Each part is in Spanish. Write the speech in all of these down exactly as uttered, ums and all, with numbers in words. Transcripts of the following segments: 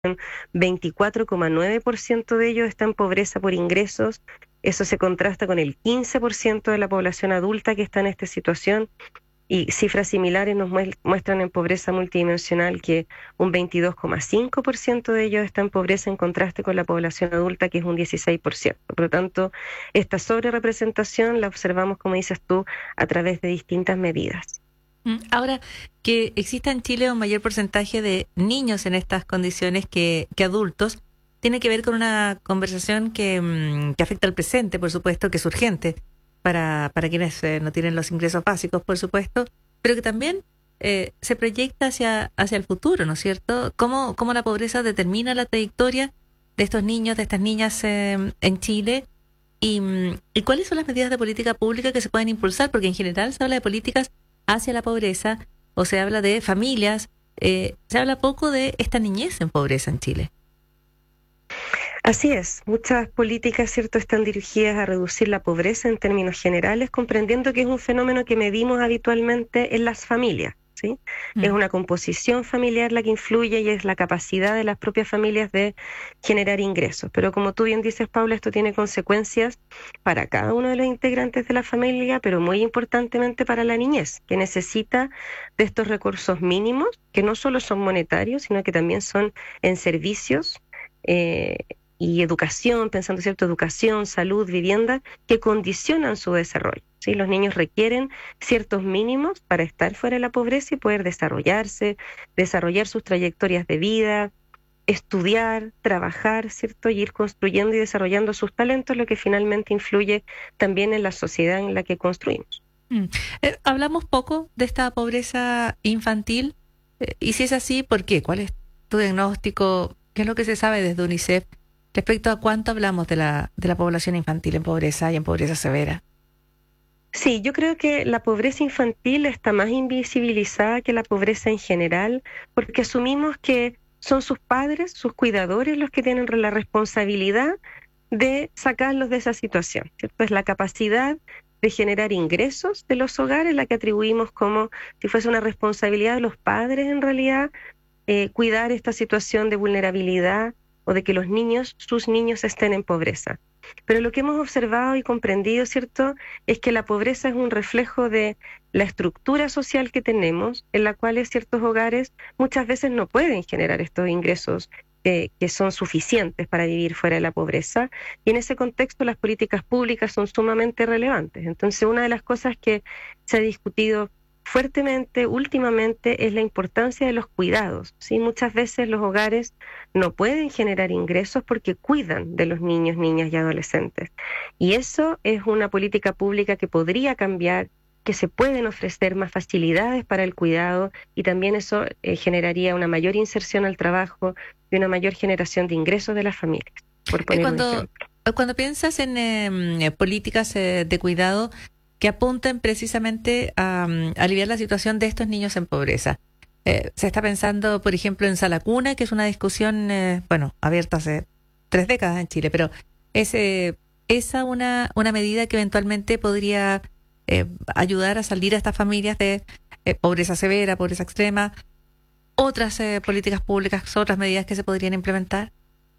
veinticuatro coma nueve por ciento de ellos está en pobreza por ingresos. Eso se contrasta con el quince por ciento de la población adulta que está en esta situación. Y cifras similares nos muestran en pobreza multidimensional que un veintidós coma cinco por ciento de ellos está en pobreza en contraste con la población adulta, que es un dieciséis por ciento. Por lo tanto, esta sobrerepresentación la observamos, como dices tú, a través de distintas medidas. Ahora, que exista en Chile un mayor porcentaje de niños en estas condiciones que, que adultos, tiene que ver con una conversación que, que afecta al presente, por supuesto, que es urgente para, para quienes eh, no tienen los ingresos básicos, por supuesto, pero que también eh, se proyecta hacia, hacia el futuro, ¿no es cierto? ¿Cómo, cómo la pobreza determina la trayectoria de estos niños, de estas niñas eh, en Chile? Y, ¿Y cuáles son las medidas de política pública que se pueden impulsar? Porque en general se habla de políticas hacia la pobreza, o se habla de familias, eh, se habla poco de esta niñez en pobreza en Chile. Así es, muchas políticas, ¿cierto?, están dirigidas a reducir la pobreza en términos generales, comprendiendo que es un fenómeno que medimos habitualmente en las familias, ¿sí? Mm. Es una composición familiar la que influye y es la capacidad de las propias familias de generar ingresos. Pero como tú bien dices, Paula, esto tiene consecuencias para cada uno de los integrantes de la familia, pero muy importantemente para la niñez, que necesita de estos recursos mínimos, que no solo son monetarios, sino que también son en servicios, eh, y educación, pensando, ¿cierto?, educación, salud, vivienda, que condicionan su desarrollo, ¿sí? Los niños requieren ciertos mínimos para estar fuera de la pobreza y poder desarrollarse, desarrollar sus trayectorias de vida, estudiar, trabajar, ¿cierto?, y ir construyendo y desarrollando sus talentos, lo que finalmente influye también en la sociedad en la que construimos. Mm. Eh, hablamos poco de esta pobreza infantil, eh, y si es así, ¿por qué? ¿Cuál es tu diagnóstico? ¿Qué es lo que se sabe desde UNICEF respecto a cuánto hablamos de la, de la población infantil en pobreza y en pobreza severa? Sí, yo creo que la pobreza infantil está más invisibilizada que la pobreza en general, porque asumimos que son sus padres, sus cuidadores, los que tienen la responsabilidad de sacarlos de esa situación, ¿cierto? Es la capacidad de generar ingresos de los hogares la que atribuimos como si fuese una responsabilidad de los padres, en realidad, eh, cuidar esta situación de vulnerabilidad o de que los niños, sus niños estén en pobreza. Pero lo que hemos observado y comprendido, ¿cierto?, es que la pobreza es un reflejo de la estructura social que tenemos, en la cual ciertos hogares muchas veces no pueden generar estos ingresos eh, que son suficientes para vivir fuera de la pobreza, y en ese contexto las políticas públicas son sumamente relevantes. Entonces, una de las cosas que se ha discutido fuertemente últimamente es la importancia de los cuidados, ¿sí? Muchas veces los hogares no pueden generar ingresos porque cuidan de los niños, niñas y adolescentes. Y eso es una política pública que podría cambiar, que se pueden ofrecer más facilidades para el cuidado, y también eso eh, generaría una mayor inserción al trabajo y una mayor generación de ingresos de las familias, por poner cuando, un ejemplo. Cuando piensas en eh, políticas eh, de cuidado que apunten precisamente a, a aliviar la situación de estos niños en pobreza. Eh, se está pensando, por ejemplo, en Sala Cuna, que es una discusión, eh, bueno, abierta hace tres décadas en Chile, pero es eh, esa una, una medida que eventualmente podría eh, ayudar a salir a estas familias de eh, pobreza severa, pobreza extrema. Otras eh, políticas públicas, otras medidas que se podrían implementar.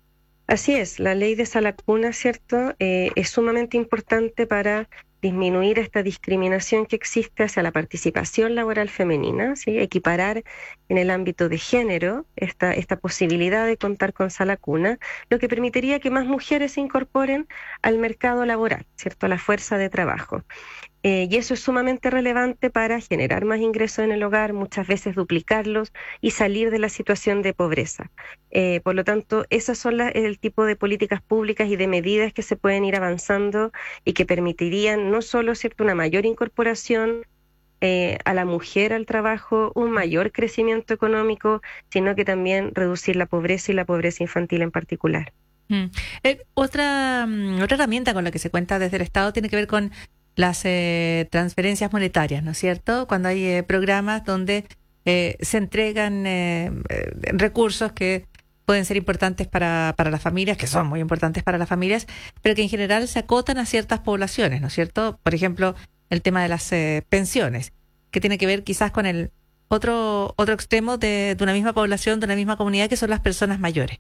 Así es, la ley de Sala Cuna, ¿cierto?, eh, es sumamente importante para disminuir esta discriminación que existe hacia la participación laboral femenina, ¿sí? Equiparar en el ámbito de género esta, esta posibilidad de contar con sala cuna, lo que permitiría que más mujeres se incorporen al mercado laboral, ¿cierto?, a la fuerza de trabajo. Eh, y eso es sumamente relevante para generar más ingresos en el hogar, muchas veces duplicarlos y salir de la situación de pobreza. Eh, por lo tanto, esas son la, el tipo de políticas públicas y de medidas que se pueden ir avanzando y que permitirían no solo, ¿cierto?, una mayor incorporación eh, a la mujer al trabajo, un mayor crecimiento económico, sino que también reducir la pobreza y la pobreza infantil en particular. Mm. Eh, otra, otra herramienta con la que se cuenta desde el Estado tiene que ver con las eh, transferencias monetarias, ¿no es cierto? Cuando hay eh, programas donde eh, se entregan eh, eh, recursos que pueden ser importantes para, para las familias, que son muy importantes para las familias, pero que en general se acotan a ciertas poblaciones, ¿no es cierto? Por ejemplo, el tema de las eh, pensiones, que tiene que ver quizás con el otro, otro extremo de, de una misma población, de una misma comunidad, que son las personas mayores.